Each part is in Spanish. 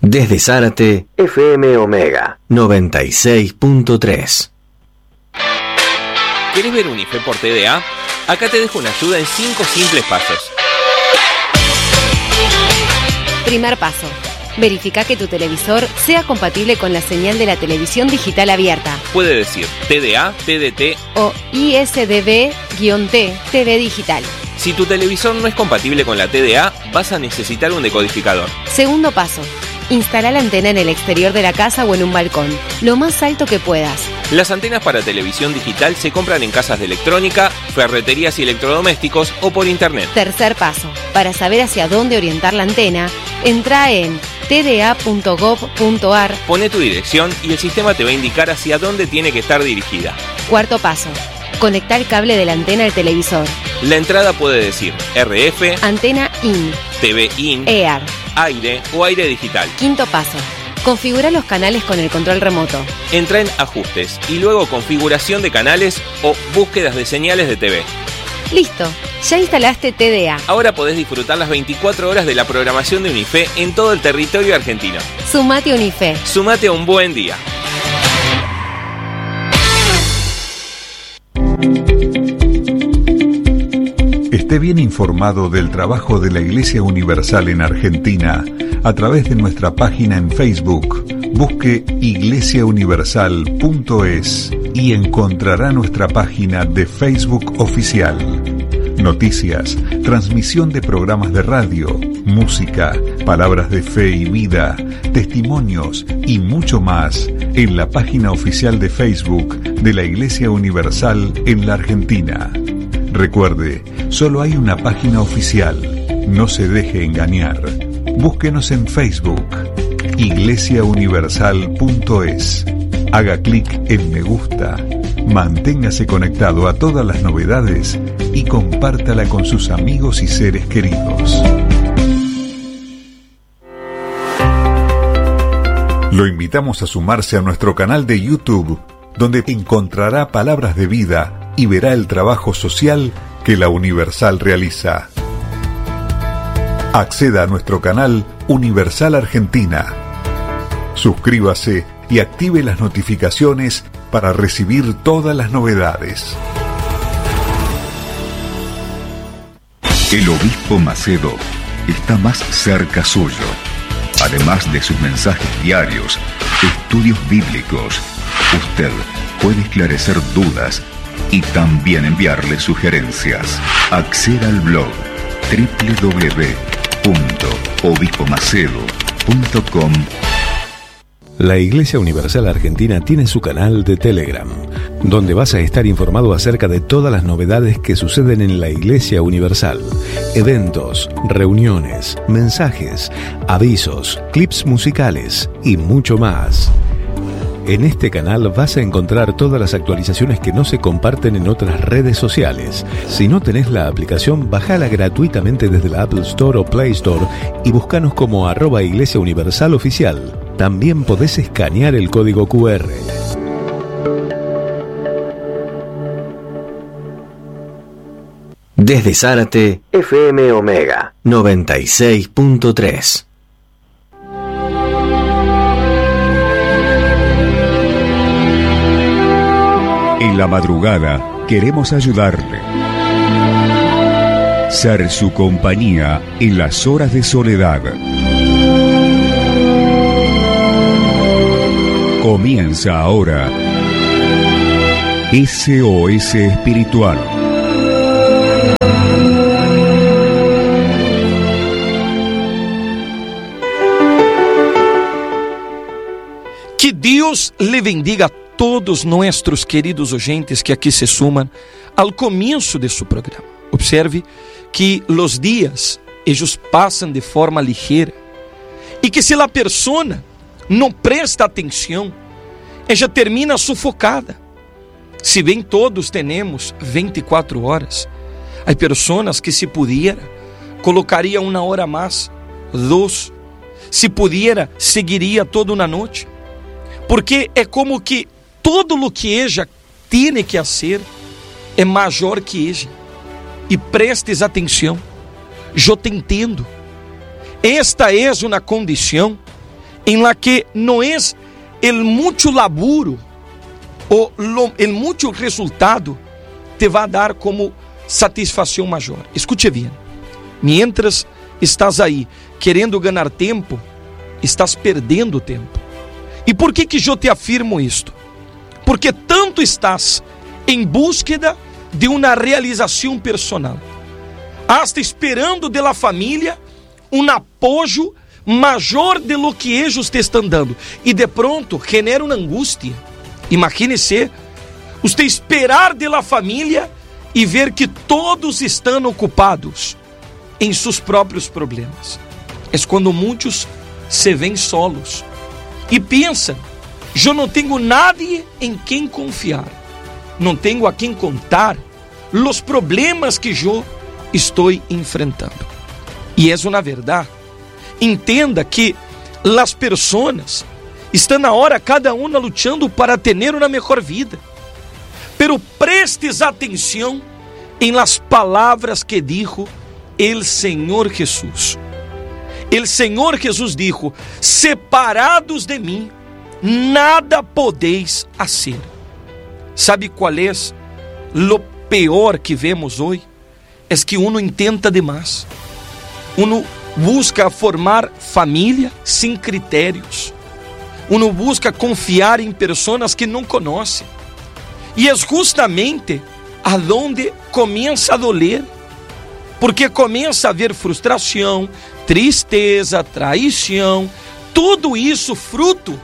Desde Zárate, FM Omega 96.3. ¿Querés ver Unife por TDA? Acá te dejo una ayuda en 5 simples pasos. Primer paso. Verifica que tu televisor sea compatible con la señal de la televisión digital abierta. Puede decir TDA, TDT o ISDB-T, TV digital. Si tu televisor no es compatible con la TDA, vas a necesitar un decodificador. Segundo paso. Instala la antena en el exterior de la casa o en un balcón, lo más alto que puedas. Las antenas para televisión digital se compran en casas de electrónica, ferreterías y electrodomésticos o por internet. Tercer paso. Para saber hacia dónde orientar la antena, entra en tda.gov.ar. Pone tu dirección y el sistema te va a indicar hacia dónde tiene que estar dirigida. Cuarto paso. Conecta el cable de la antena al televisor. La entrada puede decir RF, antena IN, TV IN, EAR, aire o aire digital. Quinto paso. Configura los canales con el control remoto. Entra en Ajustes y luego Configuración de canales o Búsquedas de señales de TV. Listo, ya instalaste TDA. Ahora podés disfrutar las 24 horas de la programación de Unife en todo el territorio argentino. Sumate a Unife. Sumate a un buen día. Esté bien informado del trabajo de la Iglesia Universal en Argentina a través de nuestra página en Facebook. Busque iglesiauniversal.es y encontrará nuestra página de Facebook oficial. Noticias, transmisión de programas de radio, música, palabras de fe y vida, testimonios y mucho más en la página oficial de Facebook de la Iglesia Universal en la Argentina. Recuerde, solo hay una página oficial. No se deje engañar. Búsquenos en Facebook, iglesiauniversal.es. Haga clic en me gusta. Manténgase conectado a todas las novedades y compártala con sus amigos y seres queridos. Lo invitamos a sumarse a nuestro canal de YouTube, donde encontrará palabras de vida y verá el trabajo social que la Universal realiza. Acceda a nuestro canal Universal Argentina. Suscríbase y active las notificaciones para recibir todas las novedades. El obispo Macedo está más cerca suyo. Además de sus mensajes diarios, estudios bíblicos, usted puede esclarecer dudas y también enviarle sugerencias. Acceda al blog www.obispomacedo.com. La Iglesia Universal Argentina tiene su canal de Telegram, donde vas a estar informado acerca de todas las novedades que suceden en la Iglesia Universal. Eventos, reuniones, mensajes, avisos, clips musicales y mucho más. En este canal vas a encontrar todas las actualizaciones que no se comparten en otras redes sociales. Si no tenés la aplicación, bájala gratuitamente desde la Apple Store o Play Store y búscanos como @Iglesia Universal Oficial. También podés escanear el código QR. Desde Zárate, FM Omega 96.3. En la madrugada queremos ayudarle. Ser su compañía en las horas de soledad. Comienza ahora SOS Espiritual. Que Deus lhe bendiga a todos nuestros queridos oyentes que aqui se suman ao começo de su programa. Observe que os dias, ellos passam de forma ligeira e que se a persona não presta atenção, ela termina sufocada. Se bem todos temos 24 horas, há pessoas que se pudiera, colocaria 1 hora mais, 2, se pudiera, seguiria toda uma noite, porque é como que todo o que ella tem que fazer é maior que ella. E prestes atenção, eu te entendo. Esta é uma condição en la que no es el mucho laburo o el mucho resultado te va a dar como satisfação maior. Escute bem, mientras estás aí querendo ganhar tempo, estás perdendo tempo. E por que eu te afirmo isto? Porque tanto estás em búsqueda de uma realização personal, hasta esperando de la família um apoio maior de lo que eles te estão dando, e de pronto genera uma angústia. Imagine-se, você esperar de la família e ver que todos estão ocupados em seus próprios problemas. É quando muitos se veem solos e pensam: eu não tenho nadie em quem confiar, não tenho a quem contar os problemas que eu estou enfrentando. E é uma verdade. Entenda que as pessoas estão agora cada uma lutando para ter uma melhor vida. Pero prestes atenção em las palavras que dijo el Senhor Jesús. El Senhor Jesús dijo: separados de mim, nada podeis hacer. ¿Sabe qual é lo peor que vemos hoje? É que uno intenta demais. Uno busca formar família sem critérios. Uno busca confiar em pessoas que não conhece. E é justamente aonde começa a doler, porque começa a haver frustração, tristeza, traição, tudo isso fruto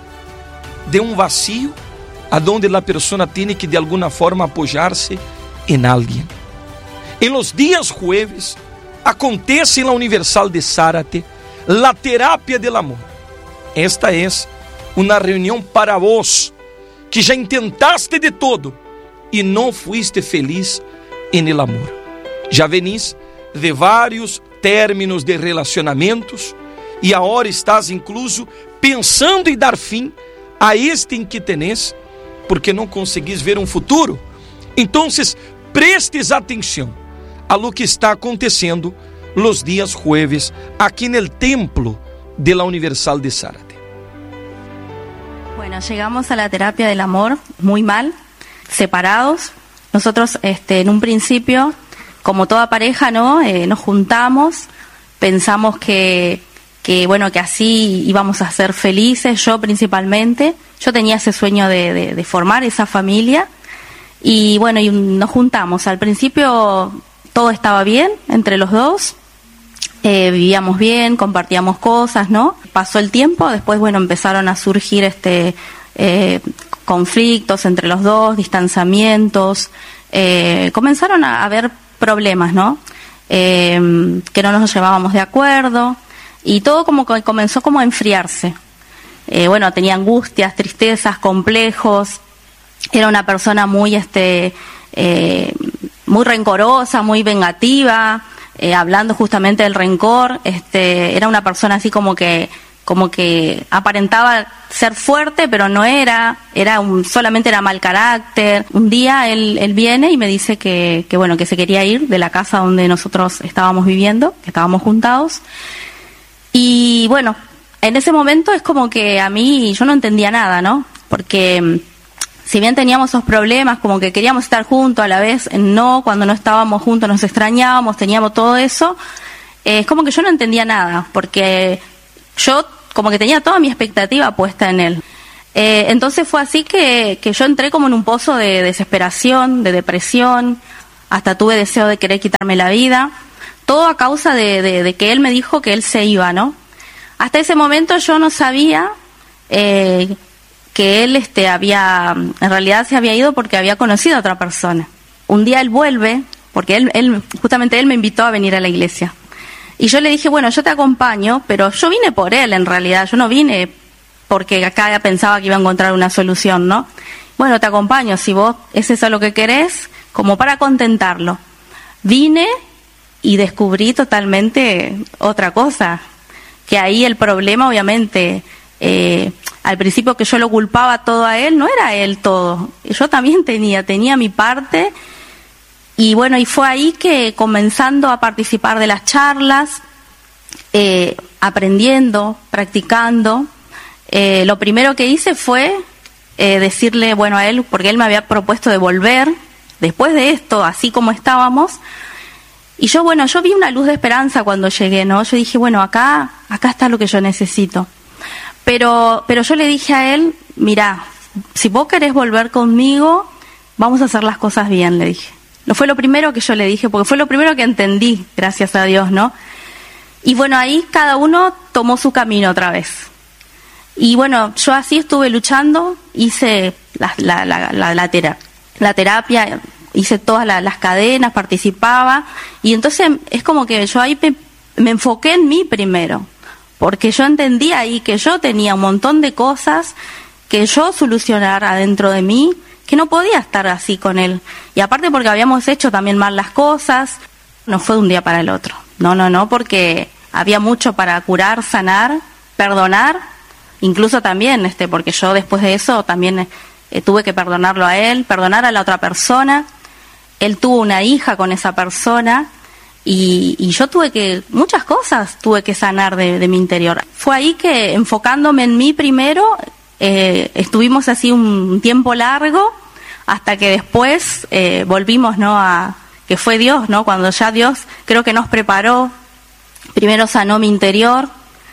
de um vazio, aonde a pessoa tem que de alguma forma apoiar-se em alguém. Em los dias jueves acontece na Universal de Zárate a terapia del amor. Esta é uma reunião para vos que já intentaste de todo e não fuiste feliz en el amor. Já venís de vários términos de relacionamentos e agora estás incluso pensando em dar fim a este em que tenés, porque não conseguís ver um futuro. Então, prestes atenção a lo que está acontecendo los dias jueves aqui no templo de la Universal de Zárate. Bueno, llegamos a la terapia del amor muy mal, separados. Nosotros en un principio, como toda pareja, ¿no? Nos juntamos, pensamos que así íbamos a ser felices, yo principalmente. Yo tenía ese sueño de formar esa familia y bueno, y nos juntamos. Al principio todo estaba bien entre los dos, vivíamos bien, compartíamos cosas, ¿no? Pasó el tiempo, después bueno, empezaron a surgir conflictos entre los dos, distanciamientos, comenzaron a haber problemas, ¿no? Que no nos llevábamos de acuerdo y todo como que comenzó como a enfriarse. Bueno, tenía angustias, tristezas, complejos. Era una persona muy muy rencorosa, muy vengativa, hablando justamente del rencor. Era una persona así como que aparentaba ser fuerte, pero no era solamente era mal carácter. Un día él viene y me dice que se quería ir de la casa donde nosotros estábamos viviendo, que estábamos juntados. Y bueno, en ese momento es como que a mí yo no entendía nada, ¿no? Porque si bien teníamos esos problemas, como que queríamos estar juntos, a la vez no, cuando no estábamos juntos nos extrañábamos, teníamos todo eso, es como que yo no entendía nada, porque yo como que tenía toda mi expectativa puesta en él. Entonces fue así que yo entré como en un pozo de desesperación, de depresión, hasta tuve deseo de querer quitarme la vida, todo a causa de que él me dijo que él se iba, ¿no? Hasta ese momento yo no sabía que él en realidad se había ido porque había conocido a otra persona. Un día él vuelve, porque justamente él me invitó a venir a la iglesia. Y yo le dije, bueno, yo te acompaño, pero yo vine por él en realidad, yo no vine porque acá pensaba que iba a encontrar una solución, ¿no? Bueno, te acompaño, si vos es eso lo que querés, como para contentarlo. Vine y descubrí totalmente otra cosa, que ahí el problema obviamente, al principio que yo lo culpaba todo a él, no era él todo, yo también tenía mi parte. Y bueno, y fue ahí que comenzando a participar de las charlas, aprendiendo, practicando. Lo primero que hice fue decirle, bueno, a él, porque él me había propuesto de volver después de esto, así como estábamos. Y yo vi una luz de esperanza cuando llegué, ¿no? Yo dije, bueno, acá está lo que yo necesito. Pero yo le dije a él, mira, si vos querés volver conmigo, vamos a hacer las cosas bien, le dije. No fue lo primero que yo le dije, porque fue lo primero que entendí, gracias a Dios, ¿no? Y bueno, ahí cada uno tomó su camino otra vez. Y bueno, yo así estuve luchando, hice la terapia, hice todas las cadenas, participaba, y entonces es como que yo ahí me enfoqué en mí primero, porque yo entendía ahí que yo tenía un montón de cosas que yo solucionar adentro de mí, que no podía estar así con él. Y aparte porque habíamos hecho también mal las cosas, no fue de un día para el otro. No, porque había mucho para curar, sanar, perdonar, incluso también, porque yo después de eso también tuve que perdonarlo a él, perdonar a la otra persona. Él tuvo una hija con esa persona y yo muchas cosas tuve que sanar de mi interior. Fue ahí que, enfocándome en mí primero, estuvimos así un tiempo largo hasta que después volvimos, ¿no? Que fue Dios, ¿no? Cuando ya Dios creo que nos preparó, primero sanó mi interior,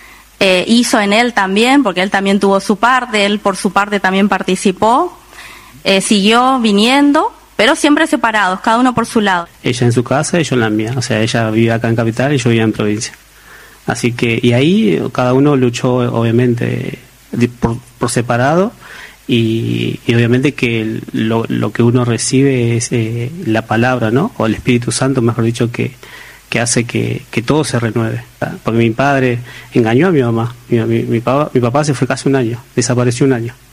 hizo en él también, porque él también tuvo su parte, él por su parte también participó, siguió viniendo, pero siempre separados, cada uno por su lado. Ella en su casa y yo en la mía, o sea, ella vive acá en Capital y yo vivía en provincia. Así que, y ahí cada uno luchó obviamente por separado, y obviamente que lo que uno recibe es la palabra, ¿no? O el Espíritu Santo, mejor dicho, que hace que todo se renueve. Porque mi padre engañó a mi mamá. Mi papá se fue casi un año, desapareció un año.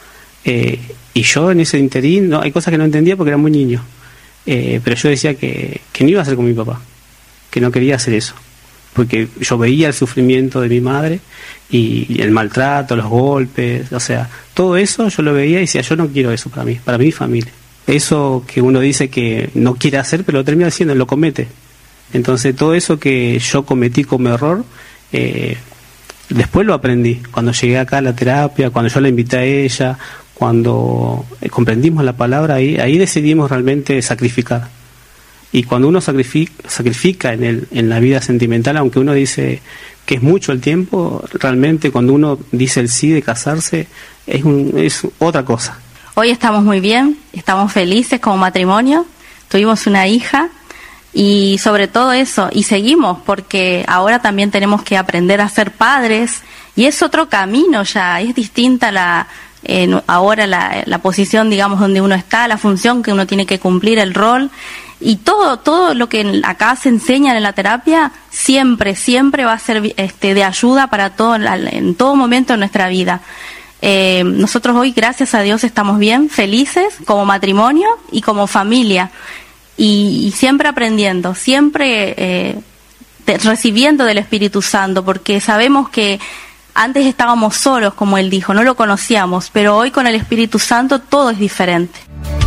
Y yo en ese interín, hay cosas que no entendía porque era muy niño. Pero yo decía que no iba a hacer con mi papá, que no quería hacer eso. Porque yo veía el sufrimiento de mi madre y el maltrato, los golpes, o sea, todo eso yo lo veía y decía, yo no quiero eso para mi familia. Eso que uno dice que no quiere hacer, pero lo termina haciendo, lo comete. Entonces todo eso que yo cometí como error, después lo aprendí. Cuando llegué acá a la terapia, cuando yo la invité a ella, cuando comprendimos la palabra, ahí decidimos realmente sacrificar. Y cuando uno sacrifica en la vida sentimental, aunque uno dice que es mucho el tiempo, realmente cuando uno dice el sí de casarse, es otra cosa. Hoy estamos muy bien, estamos felices como matrimonio, tuvimos una hija y sobre todo eso, y seguimos porque ahora también tenemos que aprender a ser padres y es otro camino ya, es distinta ahora la posición, digamos, donde uno está, la función que uno tiene que cumplir, el rol. Y todo lo que acá se enseña en la terapia siempre va a ser de ayuda para todo, en todo momento de nuestra vida. Nosotros hoy, gracias a Dios, estamos bien, felices como matrimonio y como familia. Y siempre aprendiendo, siempre recibiendo del Espíritu Santo, porque sabemos que antes estábamos solos, como él dijo, no lo conocíamos, pero hoy con el Espíritu Santo todo es diferente.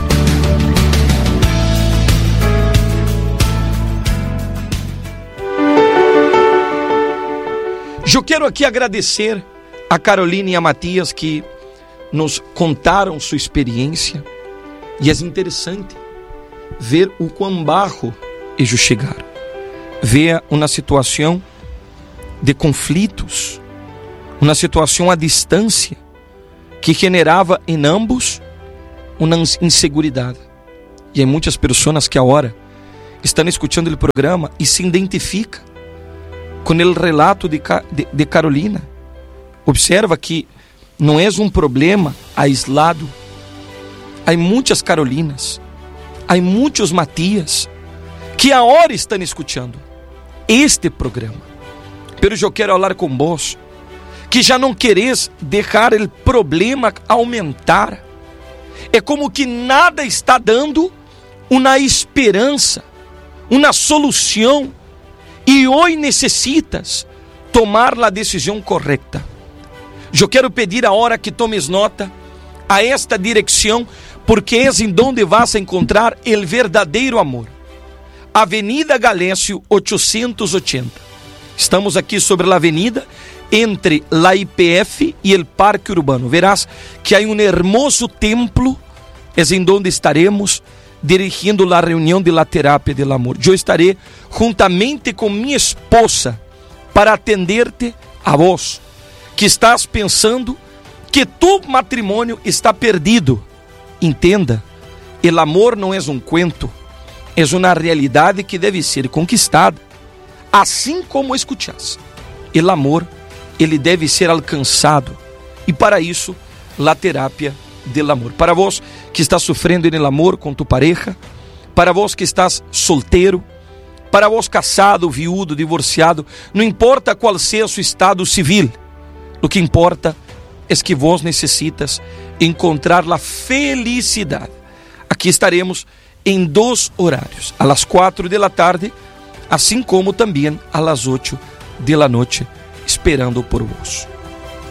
Eu quero aqui agradecer a Carolina e a Matias que nos contaram sua experiência e é interessante ver o quão baixo eles chegaram, ver uma situação de conflitos, uma situação à distância que generava em ambos uma inseguridade. E há muitas pessoas que agora estão escutando o programa e se identificam com o relato de Carolina. Observa que não é um problema aislado. Há muitas Carolinas, há muitos Matias que agora estão escutando este programa. Pero eu quero falar com vós que já não queres deixar o problema aumentar. É como que nada está dando uma esperança, uma solução. E hoje necessitas tomar a decisão correta. Eu quero pedir a hora que tomes nota a esta direção, porque é em donde vas a encontrar o verdadeiro amor. Avenida Galécio 880, Estamos aqui sobre a avenida entre la IPF e o Parque Urbano. Verás que há um hermoso templo, é em donde estaremos dirigindo a reunião de la terapia del amor. Eu estarei juntamente com minha esposa para atender-te a vos, que estás pensando que tu matrimônio está perdido. Entenda, o amor não é um cuento, é uma realidade que deve ser conquistada, assim como escuchas. O amor, ele deve ser alcançado, e para isso, a terapia del amor. Para vos que estás sofrendo no amor com tu pareja, para vos que estás solteiro, para vos casado, viúdo, divorciado, não importa qual seja o seu estado civil, o que importa é que vos necessitas encontrar a felicidade. Aqui estaremos em 2 horários, a las 4 da tarde, assim como também a las 8 da noite, esperando por vos.